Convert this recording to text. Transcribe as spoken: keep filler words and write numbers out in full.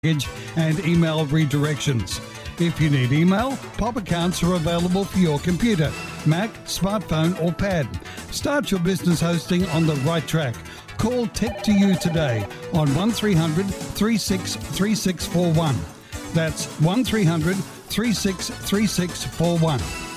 and email redirections. If you need email, Pop accounts are available for your computer, Mac, smartphone or pad. Start your business hosting on the right track. Call Tech to You today on one three hundred, three six three six four one. That's one three hundred, three six three six four one.